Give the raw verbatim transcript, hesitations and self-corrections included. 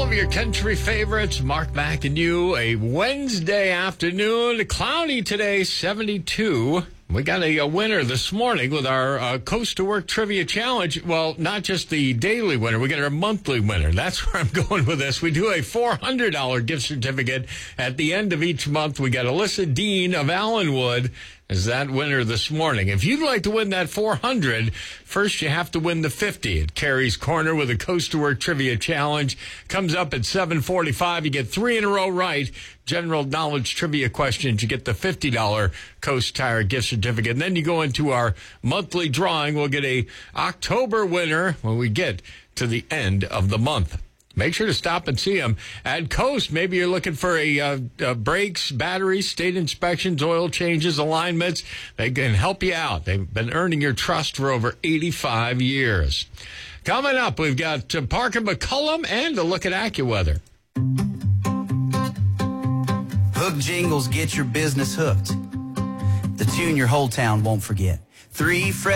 of your country favorites, Mark Mack and you. A Wednesday afternoon, cloudy today, seventy-two. We got a, a winner this morning with our uh, Coast to Work Trivia Challenge. Well, not just the daily winner, we got our monthly winner. That's where I'm going with this. We do a four hundred dollars gift certificate at the end of each month. We got Alyssa Dean of Allenwood as that winner this morning. If you'd like to win that four hundred dollars, first you have to win the fifty. It Carrie's Corner with a Coast to Work Trivia Challenge. Comes up at seven forty-five. You get three in a row right. General knowledge trivia questions. You get the fifty dollars Coast Tire gift certificate. And then you go into our monthly drawing. We'll get a October winner when we get to the end of the month. Make sure to stop and see them at Coast. Maybe you're looking for a, uh, uh, brakes, batteries, state inspections, oil changes, alignments. They can help you out. They've been earning your trust for over eighty-five years. Coming up, we've got uh, Parker McCullum and a look at AccuWeather. Hook jingles get your business hooked. The tune your whole town won't forget. Three fresh